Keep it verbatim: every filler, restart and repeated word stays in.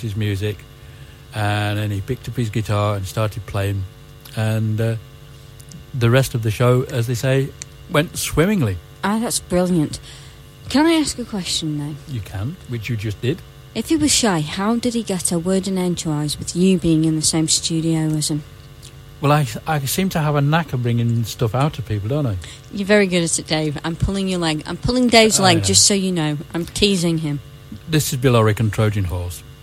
his music, and then he picked up his guitar and started playing, and uh, the rest of the show, as they say, went swimmingly. Ah, that's brilliant. Can I ask a question, though? You can, which you just did. If he was shy, how did he get a word in edgewise with you being in the same studio as him? Well, I, I seem to have a knack of bringing stuff out of people, don't I? You're very good at it, Dave. I'm pulling your leg. I'm pulling Dave's Oh, leg, yeah. just so you know. I'm teasing him. This is Bill Oric and Trojan Horse.